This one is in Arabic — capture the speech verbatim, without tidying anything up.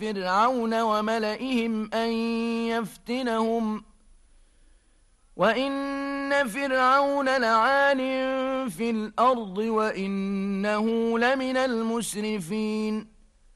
فرعون وملئهم أن يفتنهم وإن فرعون لعال في الأرض وإنه لمن المسرفين